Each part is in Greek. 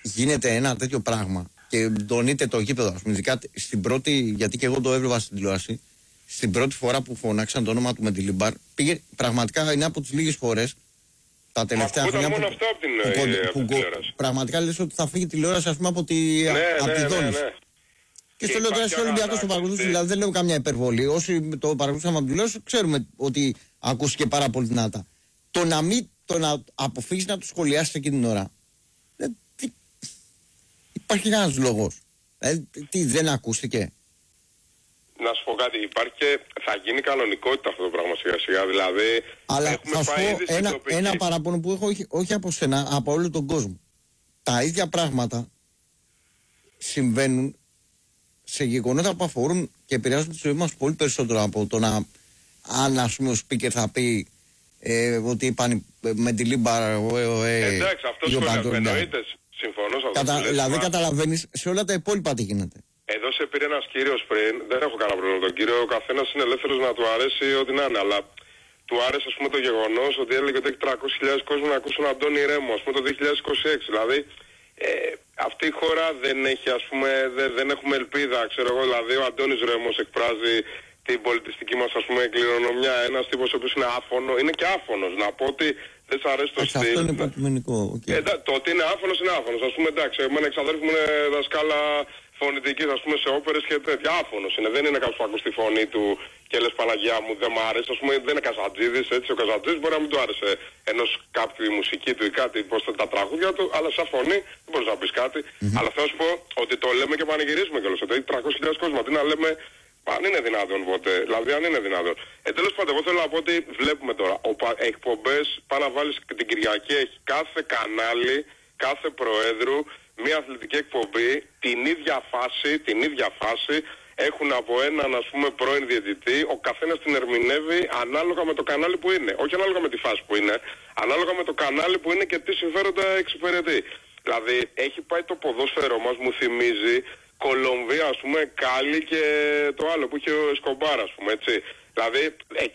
γίνεται ένα τέτοιο πράγμα και ντονείται το γήπεδο, ας πούμε, ειδικά στην πρώτη, γιατί και εγώ το έβλεπα στην τηλεόραση, στην πρώτη φορά που φωνάξαν το όνομα του Μεντιλίμπαρ, πήγε, πραγματικά είναι από τις λίγες φορές τα τελευταία χρόνια μόνο αυτό από την τηλεόραση. Πραγματικά λες ότι θα φύγει τηλεόραση, ας πούμε, από τη δόνηση. Και στο λέω τώρα στο Ολυμπιακό το παρακολουθούσε, δηλαδή δεν λέω καμιά υπερβολή. Όσοι το παρακολουθούσαμε από την τηλεόραση, ξέρουμε ότι ακούστηκε πάρα πολύ δυνατά. Το να αποφύγεις να το σχολιάσεις εκείνη την ώρα. Υπάρχει κανένας λόγος. Τι δεν ακούστηκε. Να σου πω κάτι, υπάρχει και θα γίνει κανονικότητα αυτό το πράγμα σιγά σιγά. Δηλαδή, αλλά θα σου πω ένα παράπονο που έχω, όχι από σένα, από όλο τον κόσμο. Τα ίδια πράγματα συμβαίνουν σε γεγονότα που αφορούν και επηρεάζουν τη ζωή μας πολύ περισσότερο από το να, αν ας πούμε ο speaker θα πει ότι είπαν με τη Λίμπα. Εντάξει, αυτό εννοείται. Συμφωνώ σε αυτό. Δηλαδή καταλαβαίνεις σε όλα τα υπόλοιπα τι γίνεται. Εδώ σε πήρε ένας κύριος πριν, δεν έχω κανένα πρόβλημα με τον κύριο, ο καθένας είναι ελεύθερος να του αρέσει ό,τι να είναι, αλλά του άρεσε ας πούμε το γεγονός ότι έλεγε ότι έχει 300.000 κόσμο να ακούσουν Αντώνη Ρέμο, ας πούμε το 2026, δηλαδή αυτή η χώρα δεν έχει, ας πούμε, δεν έχουμε ελπίδα, ξέρω εγώ, δηλαδή ο Αντώνης Ρέμος εκφράζει την πολιτιστική μας, ας πούμε, κληρονομιά, ένας τύπος ο οποίος είναι άφωνο, είναι και άφωνος, να πω ότι δεν σ' αρέσει το στυλ. Αυτό είναι υποκειμενικό. Το ότι είναι άφωνος είναι άφωνος, ας πούμε, εντάξει, εμένα εξαδέρφη μου είναι δασκάλα φωνητικής, ας πούμε, σε όπερες και τέτοια, άφωνος είναι, δεν είναι κάποιος που ακούς τη φωνή του και λες Παναγιά μου δεν μ' άρεσε, ας πούμε, δεν είναι Καζατζίδης, έτσι, ο Καζατζίδης μπορεί να μην του άρεσε ενός κάποιου η μουσική του ή κάτι, πώς τα τραγούδια του, αλλά σαν φωνή δεν μπορείς να πεις κάτι, αλλά θέλω να σου πω ότι το λέμε και πανηγυρίζουμε κιόλας, ότι έχει 300.000 κόσμο, τι να λέμε. Αν είναι δυνατόν ποτέ, δηλαδή αν είναι δυνατόν. Τέλος πάντων, εγώ θέλω να πω ότι βλέπουμε τώρα, εκπομπές, πάνε να βάλεις την Κυριακή, έχει κάθε κανάλι, κάθε προέδρου, μια αθλητική εκπομπή, την ίδια φάση, έχουν από έναν ας πούμε πρώην διαιτητή, ο καθένας την ερμηνεύει ανάλογα με το κανάλι που είναι. Όχι ανάλογα με τη φάση που είναι, ανάλογα με το κανάλι που είναι και τι συμφέροντα εξυπηρετεί. Δηλαδή έχει πάει το ποδόσφαιρο μας, μου θυμίζει Κολομβία, ας πούμε, Κάλι και το άλλο που είχε ο Εσκομπάρ, ας πούμε, έτσι. Δηλαδή, εκεί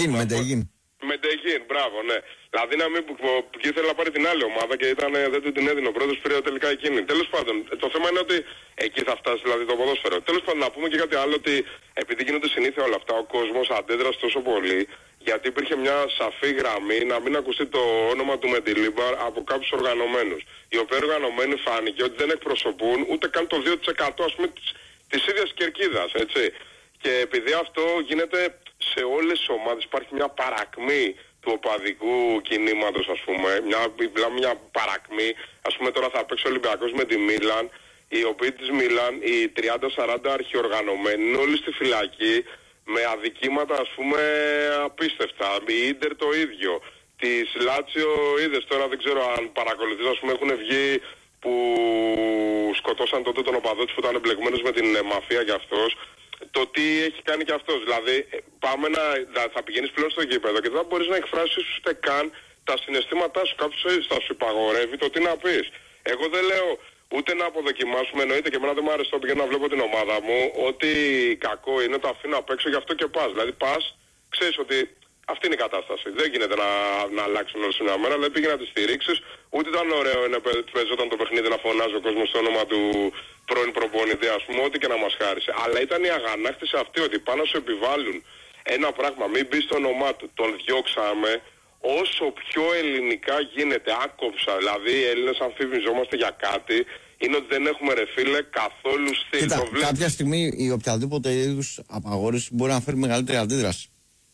Μεντεγίν, μπράβο, ναι. Δηλαδή, να μην που ήθελε να πάρει την άλλη ομάδα και δεν του την έδινε ο πρώτος, πήρε τελικά εκείνη. Τέλος πάντων, το θέμα είναι ότι εκεί θα φτάσει δηλαδή το ποδόσφαιρο. Τέλος πάντων, να πούμε και κάτι άλλο, ότι επειδή γίνονται συνήθεια όλα αυτά, ο κόσμος αντέδρασε τόσο πολύ, γιατί υπήρχε μια σαφή γραμμή να μην ακουστεί το όνομα του Μεντιλίμπαρ από κάποιους οργανωμένους. Οι οποίοι οργανωμένοι φάνηκε ότι δεν εκπροσωπούν ούτε καν το 2% ας πούμε της ίδιας κερκίδας, έτσι. Και επειδή αυτό γίνεται σε όλες τις ομάδες, υπάρχει μια παρακμή του οπαδικού κινήματος, ας πούμε, μια παρακμή. Ας πούμε τώρα θα παίξει ο Ολυμπιακός με τη Μίλαν, οι οποίοι της Μίλαν, οι 30-40 αρχιοργανωμένοι, είναι όλοι στη φυλακή, με αδικήματα ας πούμε απίστευτα. Η Ίντερ το ίδιο. Της Λάτσιο είδες τώρα, δεν ξέρω αν παρακολουθείς, ας πούμε έχουν βγει που σκοτώσαν τότε τον οπαδό που ήταν εμπλεγμένος με την μαφία κι αυτός. Το τι έχει κάνει κι αυτός. Δηλαδή πάμε θα πηγαίνεις πλέον στο γήπεδο και δεν θα μπορείς να εκφράσεις ούτε καν τα συναισθήματά σου. Κάποιος θα σου υπαγορεύει το τι να πεις. Εγώ δεν λέω ούτε να αποδοκιμάσουμε, εννοείται και εμένα δεν μου άρεσε όταν πηγαίνω να βλέπω την ομάδα μου, ότι κακό είναι, το αφήνω απ' έξω, γι' αυτό και πας. Δηλαδή πας, ξέρεις ότι αυτή είναι η κατάσταση. Δεν γίνεται να αλλάξουν όλες μια μέρα, δηλαδή πήγε να τη στηρίξεις. Ούτε ήταν ωραίο να παίζονταν το παιχνίδι να φωνάζει ο κόσμος στο όνομα του πρώην προπονητή, ας πούμε, ό,τι και να μας χάρισε. Αλλά ήταν η αγανάκτηση αυτή, ότι πάνω σου επιβάλλουν ένα πράγμα, μην μπει στο όνομά του, τον διώξαμε. Όσο πιο ελληνικά γίνεται, άκοψα, δηλαδή οι Έλληνες αμφιβιζόμαστε για κάτι, είναι ότι δεν έχουμε ρε φίλε καθόλου στυλ. Κοίτα, κάποια στιγμή η οποιαδήποτε είδους απαγόρευση μπορεί να φέρει μεγαλύτερη αντίδραση.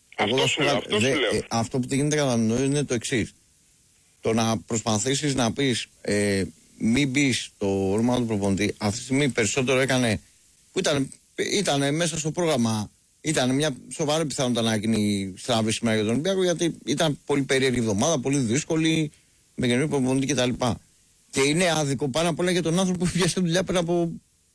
Αυτό που γίνεται κατά νου είναι το εξής. Το να προσπαθήσεις να πεις μην μπεις στο όνομα του προπονητή, αυτή τη στιγμή περισσότερο έκανε, που ήταν μέσα στο πρόγραμμα. Ήταν μια σοβαρή πιθανότητα να γίνει στραβή σήμερα για τον Ολυμπιακό, γιατί ήταν πολύ περίεργη εβδομάδα, πολύ δύσκολη, με καινούριο προπονητή κτλ. Και είναι άδικο πάνω απ' όλα για τον άνθρωπο που πιάσε δουλειά πριν από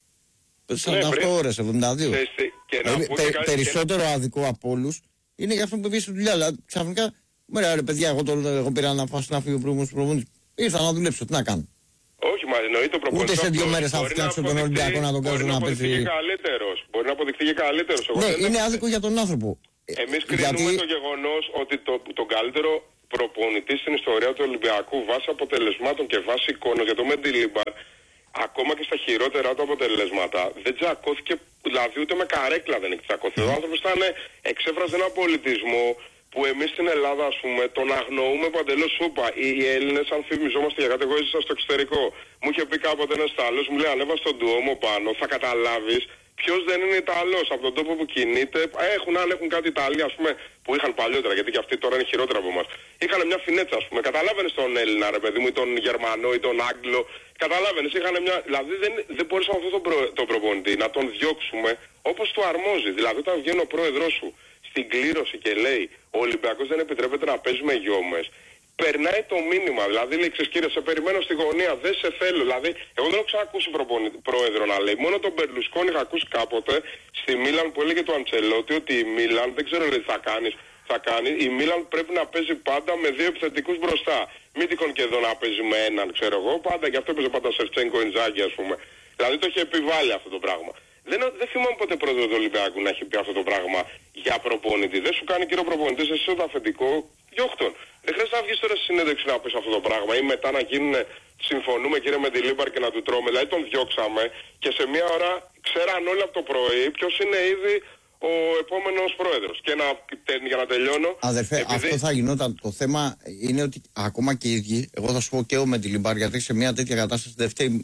48 ώρες, 72. Περισσότερο άδικο από όλους είναι για αυτόν που πιάσε δουλειά. Δηλαδή ξαφνικά, ρε παιδιά, εγώ πήρα να φάω να φύγει ο προηγούμενος προπονητής. Ήρθα να δουλέψω, τι να κάνω. Όχι, μα εννοεί το προπονητή. Ούτε σε 2 μέρες θα φτιάξω τον Ολυμπιακό να τον κάνω να παίζει. Μπορεί να αποδειχθεί και καλύτερος. Ναι, είναι άδικο για τον άνθρωπο. Εμείς κρίνουμε το γεγονός ότι τον καλύτερο προπονητή στην ιστορία του Ολυμπιακού βάσει αποτελεσμάτων και βάσει εικόνας για το Μεντιλίμπαρ ακόμα και στα χειρότερα του αποτελέσματα δεν τσακώθηκε, δηλαδή ούτε με καρέκλα δεν έχει τσακωθεί. Ο άνθρωπος εξέφρασε ένα πολιτισμό που εμείς στην Ελλάδα, ας πούμε, τον αγνοούμε παντελώς σούπα. Οι Έλληνες, αν φημιζόμαστε για κάτι, εγώ έζησα στο εξωτερικό. Μου είχε πει κάποτε ένας Ιταλός, μου λέει ανέβα στον Ντουόμο πάνω, θα καταλάβεις ποιος δεν είναι Ιταλός από τον τόπο που κινείται. Αν έχουν κάτι Ιταλοί, ας πούμε, που είχαν παλιότερα, γιατί και αυτοί τώρα είναι χειρότερα από εμάς. Είχαν μια φινέτσα, ας πούμε. Καταλάβαινες τον Έλληνα, ρε παιδί μου, ή τον Γερμανό ή τον Άγγλο. Καταλάβαινες, είχαν μια. Δηλαδή δεν μπορούσαμε αυτόν τον προπονητή να τον διώξουμε όπως του αρμόζει. Δηλαδή, όταν βγαίνει ο πρόεδρός σου στην κλήρωση και λέει ο Ολυμπιακός δεν επιτρέπεται να παίζει με γιόμες, περνάει το μήνυμα. Δηλαδή λέει, κύριε, σε περιμένω στη γωνία, δεν σε θέλω. Δηλαδή, εγώ δεν έχω ξανακούσει πρόεδρο να λέει. Μόνο τον Μπερλουσκόνη είχα ακούσει κάποτε στη Μίλαν που έλεγε του Αντσελότη ότι η Μίλαν, δεν ξέρω τι θα κάνει. Η Μίλαν πρέπει να παίζει πάντα με δύο επιθετικούς μπροστά. Μην τυχόν και εδώ να παίζει με έναν, ξέρω εγώ. Πάντα, γι' αυτό έπαιζε πάντα Σεφτσένκο Ιντζάκη, ας πούμε. Δηλαδή το είχε επιβάλει αυτό το πράγμα. Δεν θυμάμαι ποτέ πρόεδρο του Ολυμπιακού να έχει πει αυτό το πράγμα για προπονητή. Δεν σου κάνει κύριο προπονητή, εσύ το αφεντικό, διώχτον. Δεν χρειάζεται να βγεις τώρα στη συνέντευξη να πεις αυτό το πράγμα ή μετά να γίνουν συμφωνούμε κύριε Μεντιλίμπαρ και να του τρώμε. Δηλαδή τον διώξαμε και σε μία ώρα ξέραν όλοι από το πρωί ποιος είναι ήδη ο επόμενος πρόεδρος. Και για να τελειώνω. Αδερφέ, αυτό θα γινόταν. Το θέμα είναι ότι ακόμα και οι ίδιοι, εγώ θα σου πω και ο Μεντιλίμπαρ, γιατί σε μια τέτοια κατάσταση δεν φταίει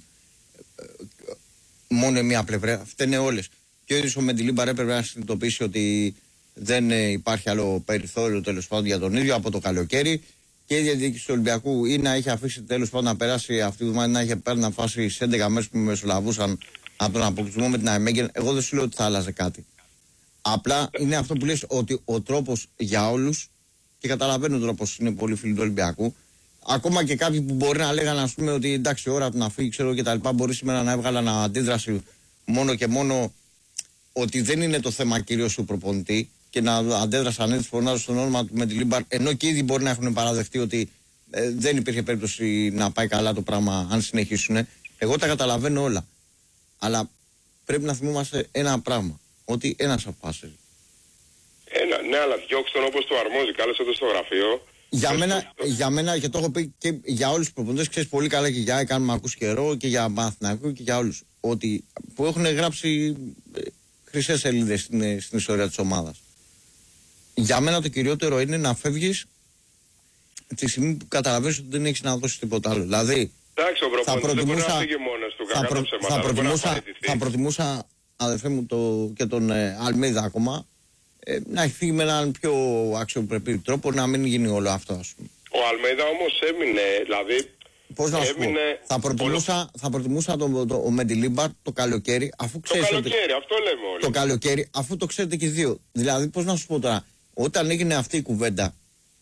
μόνο μία πλευρά, φταίνε όλες. Και ο ίδιος ο Μεντιλίμπαρ έπρεπε να συνειδητοποιήσει ότι δεν υπάρχει άλλο περιθώριο τέλος πάντων για τον ίδιο από το καλοκαίρι. Και η διοίκηση του Ολυμπιακού ή να είχε αφήσει τέλος πάντων να περάσει αυτή τη βδομάδα, να είχε πάρει να φάσει σε 11 μέρες που μεσολαβούσαν από τον αποκλεισμό με την Αϊμέγεν. Εγώ δεν σου λέω ότι θα άλλαζε κάτι. Απλά είναι αυτό που λες, ότι ο τρόπος για όλους, και καταλαβαίνω τώρα πως είναι πολύ φίλοι του Ολυμπιακού. Ακόμα και κάποιοι που μπορεί να λέγανε, ας πούμε, ότι εντάξει, ώρα του να φύγει, ξέρω και τα λοιπά, μπορεί σήμερα να έβγαλαν αντίδραση μόνο και μόνο ότι δεν είναι το θέμα κυρίως του προπονητή και να αντέδρασαν έτσι φωνάζοντας στο όνομα του Μεντιλίμπαρ, ενώ και ήδη μπορεί να έχουν παραδεχτεί ότι δεν υπήρχε περίπτωση να πάει καλά το πράγμα αν συνεχίσουν. Εγώ τα καταλαβαίνω όλα. Αλλά πρέπει να θυμόμαστε ένα πράγμα, ότι ένας αποφάσιζε. Ναι, αλλά διώξτε τον όπως το αρμόζει, κάλεσε το στο γραφείο. Για μένα, και το έχω πει και για όλους τους προπονητές, ξέρεις πολύ καλά και για ΕΚΑΝ, με ακούς καιρό, και για Παναθηναϊκό και για όλους, ότι που έχουν γράψει χρυσές σελίδες στην ιστορία της ομάδας. Για μένα το κυριότερο είναι να φεύγεις τη στιγμή που καταλαβαίνεις ότι δεν έχεις να δώσεις τίποτα άλλο. Δηλαδή, εντάξει, ο προπονητής δεν μπορεί να φύγει μόνος του, θα προτιμούσα, αδερφέ μου, και τον Αλμέιδα ακόμα, να έχει φύγει με έναν πιο αξιοπρεπή τρόπο, να μην γίνει όλο αυτό, ας πούμε. Ο Αλμέιδα όμως έμεινε, δηλαδή. Πώς να σου πω, θα προτιμούσα ο Μεντιλίμπαρ το καλοκαίρι, αφού ξέρεις. Το καλοκαίρι, αυτό λέμε όλοι. Το καλοκαίρι, αφού το ξέρετε και οι δύο. Δηλαδή, πώς να σου πω τώρα, όταν έγινε αυτή η κουβέντα,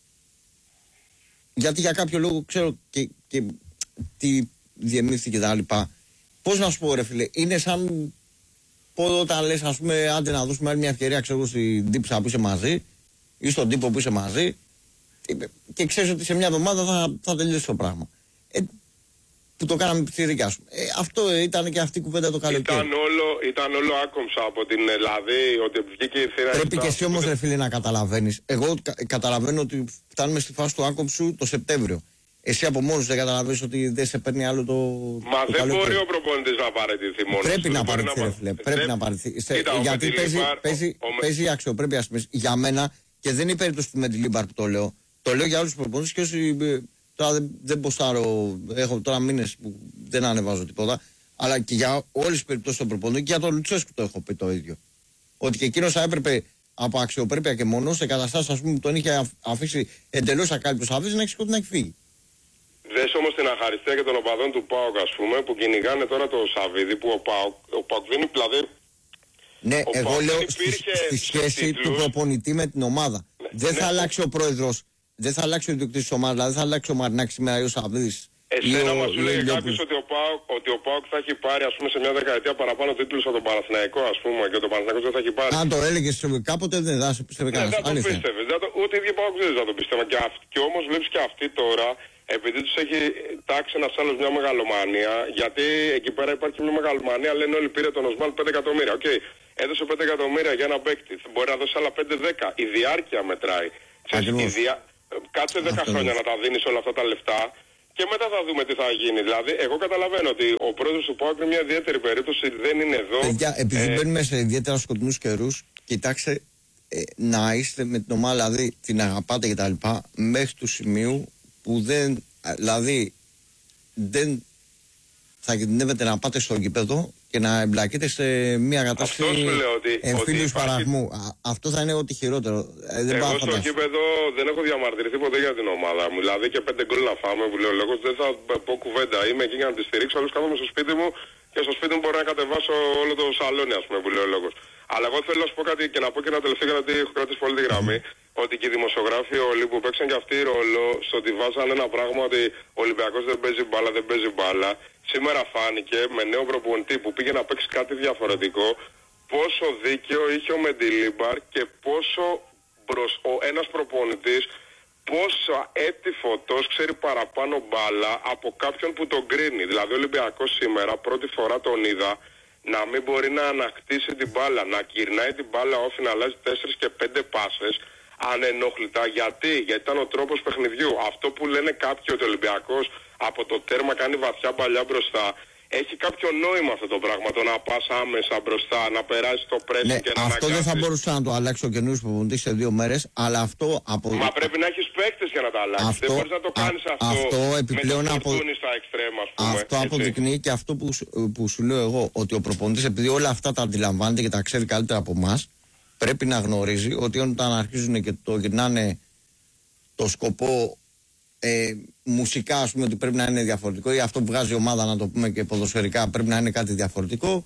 γιατί για κάποιο λόγο ξέρω και τι διεμήθηκε τα λοιπά. Πώς να σου πω, ρε φίλε, είναι σαν όταν λες, ας πούμε, άντε να δώσουμε άλλη μια ευκαιρία, ξέρω, στην Τύψα που είσαι μαζί ή στον τύπο που είσαι μαζί, και ξέρεις ότι σε μια εβδομάδα θα τελειώσει το πράγμα. Που το κάναμε πιτσιρίκια, σου. Αυτό ήταν και αυτή η κουβέντα το καλοκαίρι. Ήταν όλο άκομψα από την Ελλάδα, ότι βγήκε η θύρα. Πρέπει και εσύ όμως, ρε φίλε, να καταλαβαίνεις. Εγώ καταλαβαίνω ότι φτάνουμε στη φάση του άκομψου το Σεπτέμβριο. Εσύ από μόνος δεν καταλαβαίνεις ότι δεν σε παίρνει άλλο το. Μα το δεν καλοκαίρι. Μπορεί ο προπονητής να παραιτηθεί μόνος. Πρέπει να παραιτηθεί, ρε φίλε. Πρέπει να παραιτηθεί. Γιατί παίζει η αξιοπρέπεια. Για μένα, και δεν είναι η περίπτωση του Μεντιλίμπαρ που το λέω. Το λέω για όλους τους προπονητές και όσοι. Τώρα δεν ποστάρω, έχω τώρα μήνες που δεν ανεβάζω τίποτα, αλλά και για όλες τις περιπτώσεις των προπονητών και για τον Λουτσέσκου το έχω πει το ίδιο. Ότι και εκείνος θα έπρεπε από αξιοπρέπεια και μόνο σε καταστάσεις, ας πούμε, που τον είχε αφήσει εντελώς ακάλυπτος, αφήσει να έχει φύγει. Δες όμως την αχαριστία και των οπαδών του ΠΑΟΚ, ας πούμε, που κυνηγάνε τώρα το Σαββίδι, που ο ΠΑΟΚ δίνει δηλαδή. Ναι, εγώ λέω στη σχέση του προπονητή με την ομάδα. Δεν θα αλλάξει ο πρόεδρος. Δεν θα αλλάξει ο ιδιοκτήτης της ομάδας, δηλαδή θα αλλάξει ο Μαρινάκης σήμερα ή ο Σαββίδης. Εσένα μας σου λέει κάποιος ότι ο ΠΑΟΚ θα έχει πάρει, ας πούμε, σε μια δεκαετία παραπάνω τίτλους από τον Παναθηναϊκό, ας πούμε, και ο Παναθηναϊκός δεν θα έχει πάρει. Αν το έλεγες κάποτε δεν θα σε πίστευε κανένας. Δεν θα το πίστευε. Ούτε οι ίδιοι ΠΑΟΚ δεν θα το πίστευαν. Και όμως βλέπεις και αυτοί τώρα, επειδή τους έχει τάξει ένας άλλος μια μεγαλομανία, γιατί εκεί πέρα υπάρχει μια μεγαλομανία, λένε όλοι πήρε τον Οσμάν 5 εκατομμύρια. Οκ, έδωσε 5 εκατομμύρια για ένα παίκτη. Μπορεί να δώσει άλλα 5-10. Η διάρκεια μετράει. Κάτσε 10 χρόνια να τα δίνεις όλα αυτά τα λεφτά και μετά θα δούμε τι θα γίνει. Δηλαδή, εγώ καταλαβαίνω ότι ο πρόεδρος του ΠΑΟΚ είναι μια ιδιαίτερη περίπτωση, δεν είναι εδώ. Παιδιά, επειδή μπαίνουμε σε ιδιαίτερα σκοτεινούς καιρούς, κοιτάξτε να είστε με την ομάδα, δηλαδή την αγαπάτε κτλ. Μέχρι του σημείου που δεν. Δηλαδή, δεν θα κινδυνεύετε να πάτε στο γήπεδο και να εμπλακείτε σε μια κατάσταση εμφύλιου παραγμού. Αυτό θα είναι ό,τι χειρότερο. Εγώ στο γήπεδο δεν έχω διαμαρτυρηθεί ποτέ για την ομάδα μου. Δηλαδή και 5 γκολ να φάμε, που λέει ο λόγος, δεν θα πω κουβέντα. Είμαι εκεί για να τη στηρίξω. Αλλιώς κάθομαι στο σπίτι μου και στο σπίτι μου μπορώ να κατεβάσω όλο το σαλόνι, ας πούμε, που λέει ο λόγος. Αλλά εγώ θέλω να σου πω κάτι και να πω και ένα τελευταίο, γιατί έχω κρατήσει πολύ τη γραμμή. Ότι και οι δημοσιογράφοι όλοι που παίξαν και αυτοί ρόλο στο ότι βάζαν ένα πράγμα ότι ο Ολυμπιακός δεν παίζει μπάλα, δεν παίζει μπάλα. Σήμερα φάνηκε με νέο προπονητή που πήγε να παίξει κάτι διαφορετικό πόσο δίκαιο είχε ο Μεντιλίμπαρ και πόσο ένας προπονητής πόσα έτη φωτός ξέρει παραπάνω μπάλα από κάποιον που τον κρίνει. Δηλαδή ο Ολυμπιακός σήμερα πρώτη φορά τον είδα να μην μπορεί να ανακτήσει την μπάλα, να γυρνάει την μπάλα όφη, να αλλάζει 4 και 5 πάσες ανενόχλητα. Γιατί ήταν ο τρόπος παιχνιδιού. Αυτό που λένε κάποιοι ότι ο Ολυμπιακός από το τέρμα κάνει βαθιά παλιά μπροστά, έχει κάποιο νόημα αυτό το πράγμα. Το να πας άμεσα μπροστά, να περάσει το πρέσι και να αυτό δεν θα μπορούσε να το αλλάξει ο καινούργιος προπονητής σε 2 μέρες, αλλά αυτό από. Μα πρέπει να έχεις παίκτες για να τα αλλάξεις. Δεν μπορείς να το κάνεις αυτό επιπλέον με το στα εξτρέμα, ας πούμε. Αυτό αποδεικνύει και αυτό που σου λέω εγώ, ότι ο προπονητής, επειδή όλα αυτά τα αντιλαμβάνεται και τα ξέρει καλύτερα από εμάς, πρέπει να γνωρίζει ότι όταν αρχίζουν και το γυρνάνε το σκοπό μουσικά, ας πούμε, ότι πρέπει να είναι διαφορετικό, ή αυτό που βγάζει η ομάδα, να το πούμε και ποδοσφαιρικά, πρέπει να είναι κάτι διαφορετικό,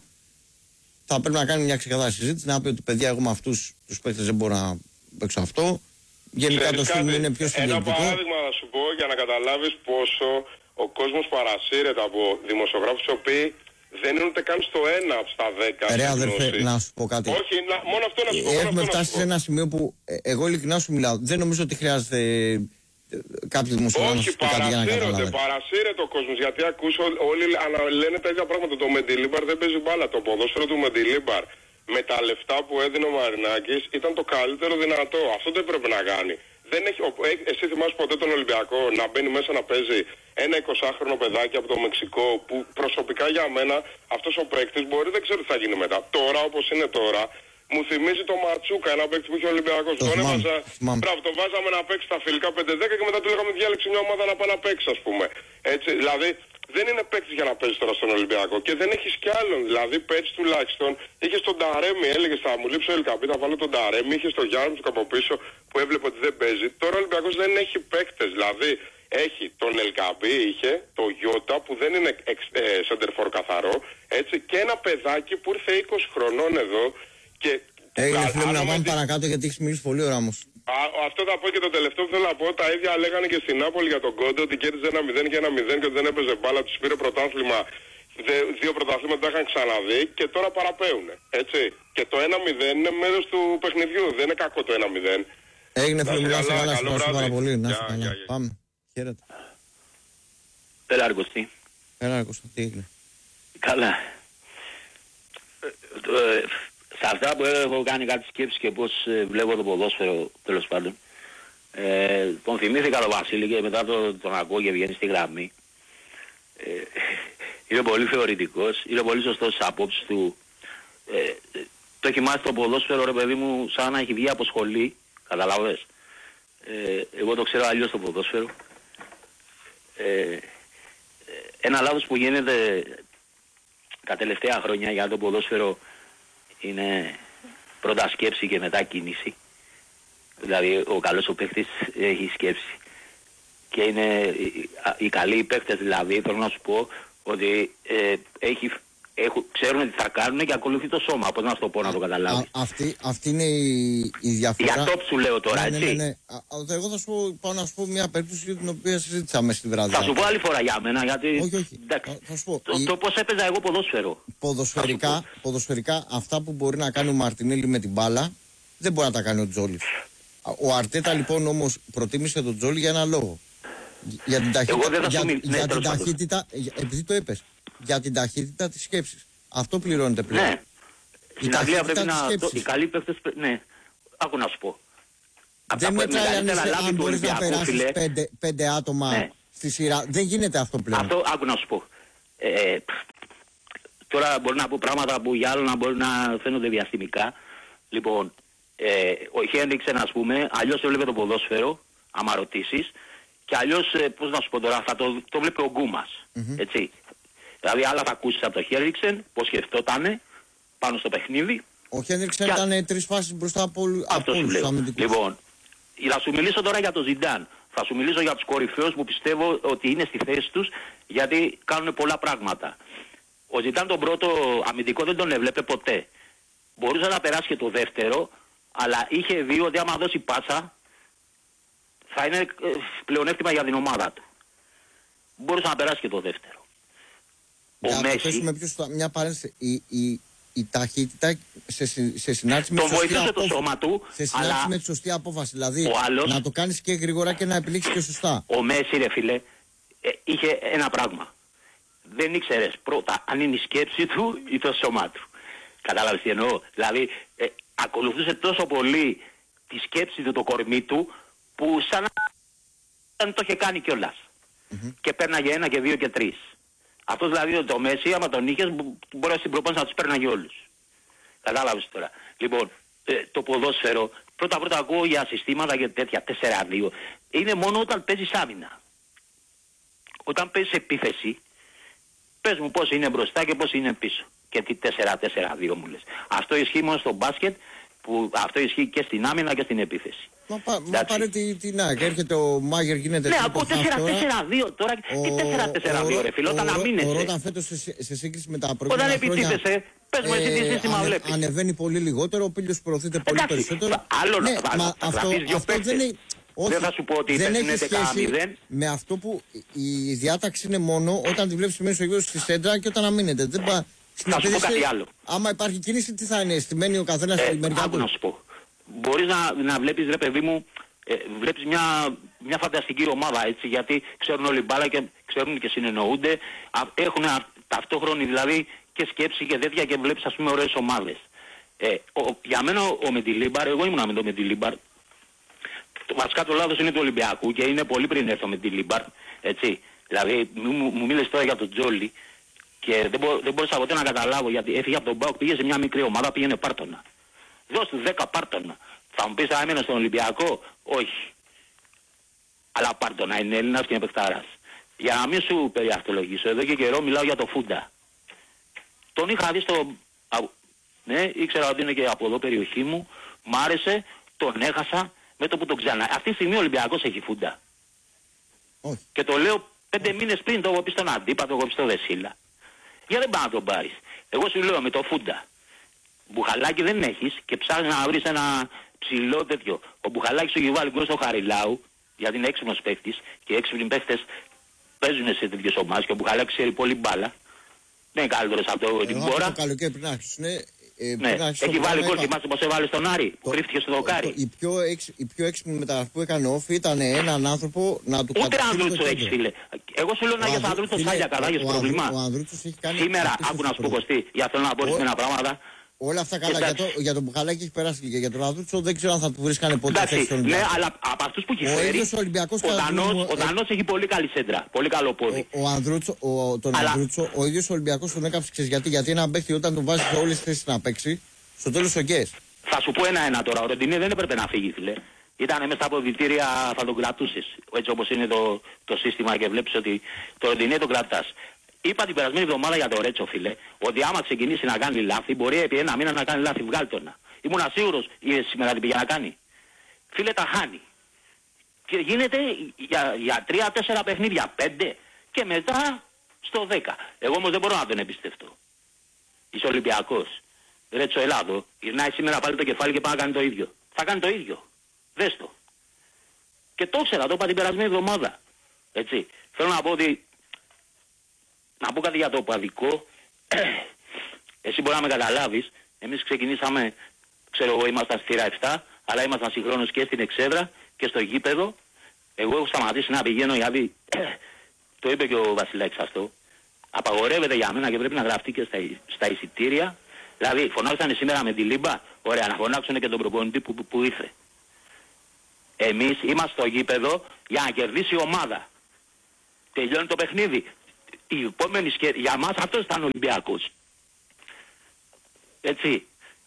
θα πρέπει να κάνει μια ξεκαθαρή συζήτηση, να πει ότι παιδιά, εγώ με αυτούς τους παίκτες δεν μπορώ να παίξω αυτό. Γενικά το στυλ είναι πιο συντηρητικό. Ένα παράδειγμα θα σου πω για να καταλάβεις πόσο ο κόσμος παρασύρεται από δημοσιογράφους οι οποίοι δεν είναι ούτε καν στο 1 στα 10. Ρε αδερφέ, να σου πω κάτι. Όχι, μόνο αυτό να σου πω. Έχουμε φτάσει σε ένα σημείο που εγώ ειλικρινά σου μιλάω. Δεν νομίζω ότι χρειάζεται κάποιο δημοσιογράφο να σου πει κάτι για να καταλάβει. Παρασύρεται ο κόσμος, γιατί ακούς όλοι λένε τα ίδια πράγματα. Το Μεντιλίμπαρ δεν παίζει μπάλα. Το ποδόσφαιρο του Μεντιλίμπαρ με τα λεφτά που έδινε ο Μαρινάκης ήταν το καλύτερο δυνατό. Αυτό δεν πρέπει να κάνει. Εσύ θυμάσαι ποτέ τον Ολυμπιακό να μπαίνει μέσα να παίζει ένα 20χρονο παιδάκι από το Μεξικό, που προσωπικά για μένα αυτός ο παίκτης μπορεί, δεν ξέρω τι θα γίνει μετά. Τώρα όπως είναι τώρα, μου θυμίζει το Ματσούκα, ένα παίκτη που είχε ο Ολυμπιακός. Τον βάζαμε να παίξει στα φιλικά 5-10 και μετά του λέγαμε διάλεξη μια ομάδα να πάει να παίξει, ας πούμε. Έτσι, δηλαδή δεν είναι παίκτης για να παίζει τώρα στον Ολυμπιακό και δεν έχεις κι άλλον. Δηλαδή πέρσι τουλάχιστον είχε τον Ταρέμι, έλεγε θα μου λείψει ο Ελκαμπή, θα βάλω τον Ταρέμι, είχε τον Γιάννη του από πίσω που έβλεπε ότι δεν παίζει. Τώρα ο Ολυμπιακός δεν έχει παίκτες. Δηλαδή έχει τον Ελκαμπή, είχε το Γιώτα που δεν είναι σεντερφόρ καθαρό, έτσι, και ένα παιδάκι που ήρθε 20 χρονών εδώ. Έγινε φίλε μου, να πάμε παρακάτω γιατί έχεις μιλήσει πολύ ώρα όμως. Αυτό θα πω και το τελευταίο που θέλω να πω. Τα ίδια λέγανε και στην Νάπολη για τον Κόντο, ότι κέρδιζε 1-0 και 1-0 και ότι δεν έπαιζε μπάλα. Τους πήρε πρωτάθλημα. 2 πρωταθλήματα τα είχαν ξαναδεί και τώρα παραπέουν. Έτσι. Και το 1-0 είναι μέρος του παιχνιδιού. Δεν είναι κακό το 1-0. Έγινε φίλε μου, να είσαι καλά. Ευχαριστώ πάρα πολύ. Να είσαι καλά. Πάμε. Χαίρετε. Έλα ρε Κωστή. Έλα ρε Κωστή, τι έγινε? Καλά. Σε αυτά που έχω κάνει κάτι σκέψη και πώς βλέπω το ποδόσφαιρο, τέλος πάντων, τον θυμήθηκα τον Βασίλη και μετά τον ακούω και βγαίνει στη γραμμή. Είναι πολύ θεωρητικός, είναι πολύ σωστός στις απόψεις του. Το έχει μάθει το ποδόσφαιρο, ρε παιδί μου, σαν να έχει βγει από σχολή, καταλάβες. Εγώ το ξέρω αλλιώς το ποδόσφαιρο. Ένα λάθος που γίνεται τα τελευταία χρόνια για το ποδόσφαιρο είναι πρώτα σκέψη και μετά κίνηση. Δηλαδή ο καλός ο παίκτης έχει σκέψη. Και είναι οι καλοί παίκτες, δηλαδή θέλω να σου πω ότι ξέρουν τι θα κάνουν και ακολουθεί το σώμα. Πώς να σου το πω να το καταλάβεις. Αυτή είναι η διαφορά. Για το σου λέω τώρα, έτσι. Ναι. Εγώ θα σου πάω να σου πω μια περίπτωση για την οποία συζήτησαμε στη βραδιά. Θα σου πω άλλη φορά για μένα, γιατί. Όχι. Θα σου πω. Το πώς έπαιζα εγώ ποδόσφαιρο. Ποδοσφαιρικά, αυτά που μπορεί να κάνει ο Μαρτινέλη με την μπάλα δεν μπορεί να τα κάνει ο Τζόλης. Ο Αρτέτα λοιπόν όμως προτίμησε τον Τζόλη για ένα λόγο. Για την ταχύτητα, επειδή το είπες, για την ταχύτητα της σκέψης. Αυτό πληρώνεται πλέον. Ναι. Στην Αγγλία πρέπει να. Οι καλοί παίκτες. Ναι. Άκου να σου πω. Δεν μετράει αν μπορείς να περάσεις 5 άτομα στη σειρά. Δεν γίνεται αυτό πλέον. Αυτό άκου να σου πω. Τώρα μπορεί να πω πράγματα που για άλλο να μπορεί να φαίνονται διαστημικά. Λοιπόν, ο Χένριξεν, ας πούμε, αλλιώς έβλεπε το ποδόσφαιρο, άμα ρωτήσεις, και αλλιώς, πώς να σου πω τώρα, θα το βλέπει ο Γκούμας. Έτσι. Δηλαδή, άλλα θα ακούσεις από το Χένριξεν, πώς σκεφτότανε πάνω στο παιχνίδι. Ο Χένριξεν ήταν 3 φάσεις μπροστά από όλους τους αμυντικούς. Λοιπόν, θα σου μιλήσω τώρα για τον Ζιντάν. Θα σου μιλήσω για τους κορυφαίους που πιστεύω ότι είναι στη θέση τους, γιατί κάνουν πολλά πράγματα. Ο Ζιντάν τον πρώτο αμυντικό δεν τον έβλεπε ποτέ. Μπορούσε να περάσει και το δεύτερο, αλλά είχε δει ότι άμα δώσει πάσα θα είναι πλεονέκτημα για την ομάδα του. Μπορούσε να περάσει και το δεύτερο. Ο Μέση... Μια παρένθεση. Η ταχύτητα σε συνάρτηση με τη σωστή απόφαση. Το σώμα του, σε συνάρτηση αλλά... με τη σωστή απόφαση. Δηλαδή άλλος... να το κάνεις και γρήγορα και να επιλέξεις και σωστά. Ο Μέση, ρε φίλε, είχε ένα πράγμα. Δεν ήξερες πρώτα αν είναι η σκέψη του ή το σώμα του. Κατάλαβες τι εννοώ? Δηλαδή ακολουθούσε τόσο πολύ τη σκέψη του, το κορμί του, που σαν να το είχε κάνει κιόλας. Και πέρναγε 1 και 2 και 3. Αυτός δηλαδή το Μέση, άμα τον είχες, μπορεί στην προπόνηση να τους πέρναγε όλους. Κατάλαβες τώρα? Λοιπόν, το ποδόσφαιρο, πρώτα ακούω για συστήματα και τέτοια 4-2. Είναι μόνο όταν παίζεις άμυνα. Όταν παίζεις επίθεση, πες μου πώς είναι μπροστά και πώς είναι πίσω. Και τι 4-4-2 μου λες. Αυτό ισχύει μόνο στο μπάσκετ, που αυτό ισχύει και στην άμυνα και στην επίθεση. Μα πάρε την ΑΕΚ, έρχεται ο Μάγερ, γίνεται... Ναι, ακούω 4-4-2 τώρα. Τι 4-4-2 ρε φίλε, όταν αμήνεσαι. Ο Ρόταν φέτος σε σύγκριση με τα προηγούμενα χρόνια... Όταν επιτίθεσαι, πες μου εσύ τι σύστημα βλέπεις. Ανεβαίνει πολύ λιγότερο, ο Πίλιος προωθείται πολύ περισσότερο. Άλλο ναι, θα γραφείς 2 παίκτες. Δεν θα σου πω ότι δεν είναι έχει σχέση με αυτό που η διάταξη είναι μόνο όταν τη βλέπεις μέσα στο γύρο στη σέντρα και όταν αμήνεται. Θα σου πω κάτι άλλο. Άμα υπάρχει κίνηση, τι θα είναι, στημένη ο καθένας στη μεριά του. Να σου πω. Μπορείς να βλέπεις, ρε παιδί μου, βλέπεις μια φανταστική ομάδα, έτσι, γιατί ξέρουν όλοι μπάλα και ξέρουν και συνεννοούνται. Έχουν ταυτόχρονη δηλαδή και σκέψη και τέτοια και βλέπεις, ας πούμε, ωραίες ομάδες. Για μένα ο Μεντιλίμπαρ, εγώ ήμουνα με το Μεντιλίμπαρ. Βασικά το λάθος είναι του Ολυμπιακού και είναι πολύ πριν έρθω με τη Λίμπαρ, έτσι. Δηλαδή μου μίλες τώρα για τον Τζόλι και δεν μπορούσα ποτέ να καταλάβω, γιατί έφυγε από τον ΠΑΟΚ, πήγε σε μια μικρή ομάδα, πήγαινε Πάρτονα. Δώσ' του 10 Πάρτονα. Θα μου πεις αν έμενα στον Ολυμπιακό? Όχι. Αλλά Πάρτονα είναι Έλληνας και είναι παιχτάρας. Για να μην σου περιαυτολογήσω, εδώ και καιρό μιλάω για το Φούντα. Τον είχα δει στο... Ναι, ήξερα ότι είναι και από εδώ περιοχή μου, μ' άρεσε, τον έχασα. Με το που τον ξανά. Αυτή τη στιγμή ο Ολυμπιακός έχει Φούντα. Όχι. Και το λέω 5 μήνες πριν, το έχω πει στον Αντίπα, το έχω πει στο Δεσίλα. Για δεν πάει να τον πάρεις. Εγώ σου λέω με το Φούντα. Μπουχαλάκι δεν έχεις και ψάχνεις να βρεις ένα ψηλό τέτοιο. Ο Μπουχαλάκης σου έχει βάλει γκολ στο Χαριλάου, γιατί είναι έξυπνος παίκτης και έξυπνοι παίκτες παίζουν σε τέτοιες ομάδες και ο Μπουχαλάκης ξέρει πολύ μπάλα. Δεν είναι καλύτερος από την Μπόρα. Το καλοκαίρι πριν άρχισουν. Ναι, έχει βάλει γκολ, θυμάστε πως έβαλε στον Άρη, που κρύφτηκε στο δοκάρι. Η πιο έξυπνη μεταγραφή που έκανε ο Όφη ήταν έναν άνθρωπο να του καταφέρει. Ούτε Ανδρούτσο έχεις, φίλε. Εγώ σου λέω να έχεις Ανδρούτσο σάλια καλά, έχεις πρόβλημα. Σήμερα, άκου να σου πω Κωστή, για θέλω να πω ορισμένα πράγματα. Όλα αυτά καλά. Για τον Μπουχαλάκη έχει περάσει και για τον Ανδρούτσο δεν ξέρω αν θα του βρίσκανε ποτέ. Εντάξει, ναι, αλλά από αυτούς που έχει φέρει, ο Δανός έχει πολύ καλή σέντρα, πολύ καλό πόδι. Τον Ανδρούτσο, ο ίδιος ο Ολυμπιακός τον έκαψε, γιατί έναν παίχτη όταν τον βάζει σε όλες τις θέσεις να παίξει, στο τέλος ο Γκές. Θα σου πω ένα τώρα, ο Ροντινέ δεν έπρεπε να φύγει, φίλε. Ήταν μέσα στα αποδυτήρια, θα τον κρατούσες. Έτσι όπως είναι το σύστημα και βλέπεις ότι το Ροντινέ τον κρατάς. Είπα την περασμένη εβδομάδα για το Ρέτσο, φίλε, ότι άμα ξεκινήσει να κάνει λάθη, μπορεί επί 1 μήνα να κάνει λάθη. Βγάλ' τον. Ήμουν σίγουρος σήμερα τι πήγε να κάνει. Φίλε, τα χάνει. Και γίνεται για 3-4 παιχνίδια, 5 και μετά στο 10. Εγώ όμως δεν μπορώ να τον εμπιστευτώ. Είσαι Ολυμπιακός. Ρέτσο, Ελλάδο, γυρνάει σήμερα πάλι το κεφάλι και πάει να κάνει το ίδιο. Θα κάνει το ίδιο. Δες το. Και το ήξερα, το είπα την περασμένη εβδομάδα. Έτσι. Θέλω να πω ότι. Να πω κάτι για το οπαδικό. Εσύ μπορεί να με καταλάβεις. Εμείς ξεκινήσαμε, ξέρω εγώ, ήμασταν στη θύρα 7, αλλά ήμασταν συγχρόνως και στην εξέδρα και στο γήπεδο. Εγώ έχω σταματήσει να πηγαίνω, γιατί το είπε και ο Βασιλάκης αυτό. Απαγορεύεται για μένα και πρέπει να γραφτεί και στα εισιτήρια. Δηλαδή, φωνάξανε σήμερα με τη Λίμπα. Ωραία, να φωνάξουν και τον προπονητή που ήρθε. Εμείς είμαστε στο γήπεδο για να κερδίσει η ομάδα. τελειώνει το παιχνίδι. Η επόμενη για μας αυτός ήταν Ολυμπιακός. Έτσι.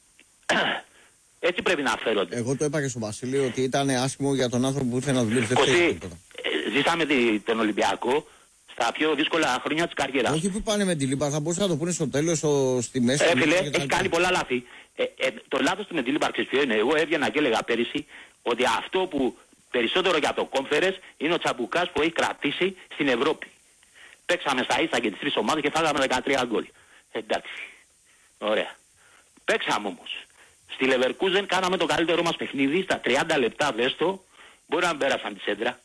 Έτσι πρέπει να φέρονται. Εγώ το είπα και στον Βασίλη ότι ήταν άσχημο για τον άνθρωπο που ήθελε να δουλεύει. Ζήσαμε τον Ολυμπιακό στα πιο δύσκολα χρόνια της καριέρας. Όχι που πάνε με τη Λίμπαρ, θα μπορούσα να το πούνε στο τέλος, στη μέση. Φίλε, έχει κάνει πολλά λάθη. Το λάθος του με τη Λίμπαρ, ξέρεις ποιο είναι? Εγώ έβγαινα και έλεγα πέρυσι ότι αυτό που περισσότερο για το Conference είναι ο τσαμπουκάς που έχει κρατήσει στην Ευρώπη. Παίξαμε στα ίσα και τις 3 ομάδες και φάγαμε 13 γκολ. Εντάξει. Ωραία. Παίξαμε όμως. Στη Leverkusen κάναμε το καλύτερό μας παιχνίδι στα 30 λεπτά, δες το. Μπορεί να πέρασαν τη σέντρα.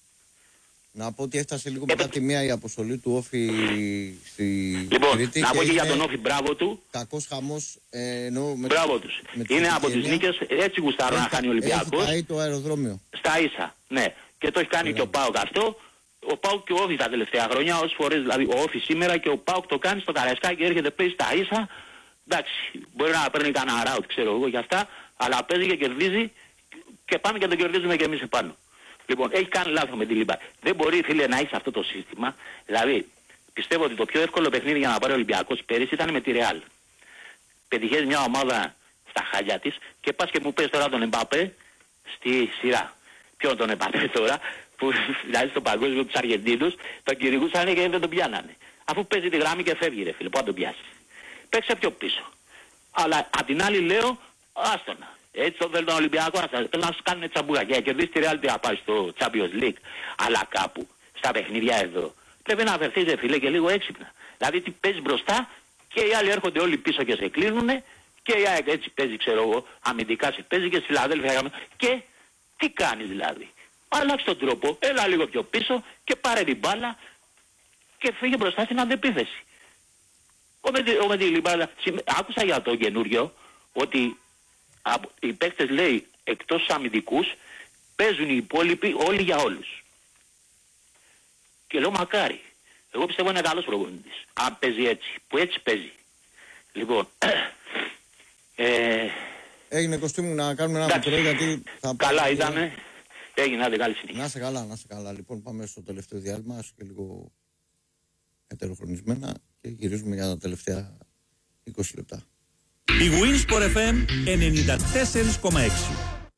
Να πω ότι έφτασε λίγο μετά τη μία η αποστολή του Όφη στη λοιπόν, Κρήτη. Να πω και για τον Όφη, μπράβο του. Κακός χαμός. Μπράβο τους. Είναι από τις νίκες, έτσι γουστάρω να κάνει ο Ολυμπιακός. Έχει πάει το αεροδρόμιο. Στα ίσα, ναι. Και το έχει κάνει και ο ΠΑΟΚ αυτό. Ο ΠΑΟΚ και ο Όφη τα τελευταία χρόνια, όσες φορές δηλαδή ο Όφη σήμερα και ο ΠΑΟΚ το κάνει στο Καραϊσκάκι και έρχεται παίζει στα ίσα. Εντάξει, μπορεί να παίρνει κανένα ράουτ, ξέρω εγώ για αυτά, αλλά παίζει και κερδίζει και πάμε και το κερδίζουμε και εμείς επάνω. Λοιπόν, έχει κάνει λάθος με τη Λίμπαρ. Δεν μπορεί, φίλε, να έχει αυτό το σύστημα. Δηλαδή, πιστεύω ότι το πιο εύκολο παιχνίδι για να πάρει ο Ολυμπιακός πέρυσι ήταν με τη Ρεάλ. Πετυχαίνει μια ομάδα στα χαλιά της και πας και μου πες τώρα τον Εμπαπέ στη σειρά. Ποιον τον Εμπαπέ τώρα, που δηλαδή στο παγκόσμιο τους Αργεντίνους τον κυνηγούσαν και δεν τον πιάνανε. Αφού παίζει τη γράμμη και φεύγει, ρε φίλε, πού να τον πιάσει. Παίξε πιο πίσω. Αλλά απ' την άλλη λέω, άστονα. Έτσι το θέλει τον Ολυμπιακό, να σου κάνουν τσαμπούγα και κερδίσει τη Real να πάει στο Champions League. Αλλά κάπου στα παιχνίδια εδώ πρέπει να αφαιρθείς, ρε φίλε, και λίγο έξυπνα. Δηλαδή τι παίζει μπροστά και οι άλλοι έρχονται όλοι πίσω και σε κλείνουνε και η ΑΕΚ έτσι παίζει, ξέρω εγώ, αμυντικά σε παίζει και στη Φιλαδέλφια. Και τι κάνεις δηλαδή? Αλλάξε τον τρόπο, έλα λίγο πιο πίσω και πάρε την μπάλα και φύγε μπροστά στην αντεπίθεση. Ο με τη Λιμπάλα, άκουσα για το καινούριο ότι οι παίκτες, λέει, εκτός αμυντικούς παίζουν οι υπόλοιποι όλοι για όλους. Και λέω μακάρι. Εγώ πιστεύω είναι καλός προπονητής. Αν παίζει έτσι, που έτσι παίζει. Λοιπόν, έγινε, Κωστή μου, να κάνουμε ένα μικρό γιατί θα καλά ήτανε. Έγινε, άντε, καλή συνέχεια. Να είσαι καλά, να είσαι καλά. Λοιπόν, πάμε στο τελευταίο διάλειμμα, και λίγο ετεροχρονισμένα και γυρίζουμε για τα τελευταία 20 λεπτά. Η Winsport FM 94,6.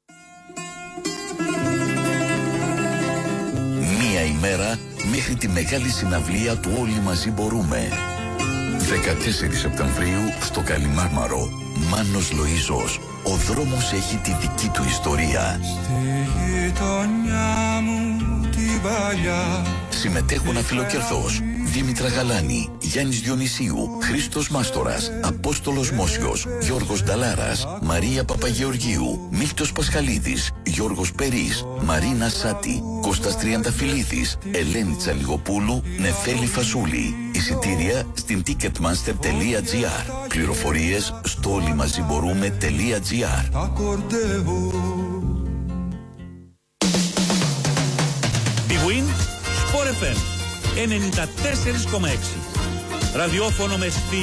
Μία ημέρα μέχρι τη μεγάλη συναυλία του Όλοι Μαζί Μπορούμε. 14 Σεπτεμβρίου στο Καλιμάρμαρο. Μάνος Λοΐζος. Ο δρόμος έχει τη δική του ιστορία. Στη γειτονιά μου την παλιά. Συμμετέχουν Αφιλοκερθός, Δήμητρα Γαλάνη, Γιάννης Διονυσίου, Χρήστος Μάστορας, Απόστολος Μόσιος, Γιώργος Νταλάρας, Μαρία Παπαγεωργίου, Μίλτος Πασχαλίδης, Γιώργος Περής, Μαρίνα Σάτη, Κώστας Τριανταφυλλίδης, Ελένη Τσαλιγοπούλου, Νεφέλη Φασούλη. Εισιτήρια στην ticketmaster.gr. Πληροφορίες στο όλοιμαζιμπορούμε.gr. Η Winsport FM 94,6. Ραδιόφωνο με